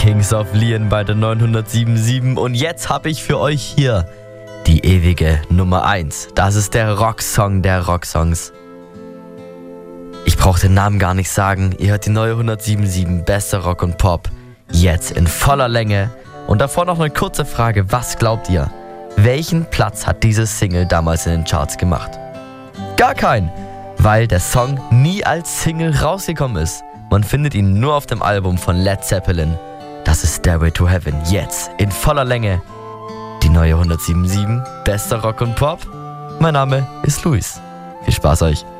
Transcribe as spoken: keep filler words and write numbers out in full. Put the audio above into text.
Kings of Leon bei der neunhundertsiebenundsiebzig. Und jetzt habe ich für euch hier die ewige Nummer eins. Das ist der Rocksong der Rocksongs. Ich brauche den Namen gar nicht sagen. Ihr hört die neue hundertsiebenundsiebzig, bester Rock und Pop, jetzt in voller Länge. Und davor noch eine kurze Frage. Was glaubt ihr? Welchen Platz hat diese Single damals in den Charts gemacht? Gar keinen, weil der Song nie als Single rausgekommen ist. Man findet ihn nur auf dem Album von Led Zeppelin. Das ist Stairway to Heaven. Jetzt in voller Länge. Die neue hundertsiebenundsiebzig, bester Rock und Pop. Mein Name ist Luis. Viel Spaß euch.